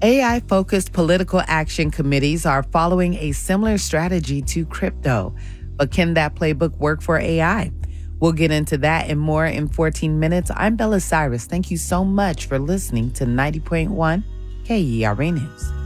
AI-focused political action committees are following a similar strategy to crypto. But can that playbook work for AI? We'll get into that and more in 14 minutes. I'm Bella Cyrus. Thank you so much for listening to 90.1 KERA News.